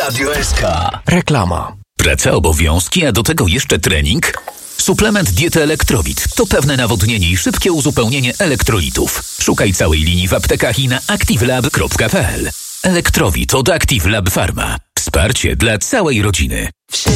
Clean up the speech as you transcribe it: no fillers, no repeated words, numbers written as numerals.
Radio SK. Reklama. Praca, obowiązki, a do tego jeszcze trening? Suplement diety Elektrowit to pewne nawodnienie i szybkie uzupełnienie elektrolitów. Szukaj całej linii w aptekach i na activelab.pl. Elektrowit od Active Lab Pharma. Wsparcie dla całej rodziny.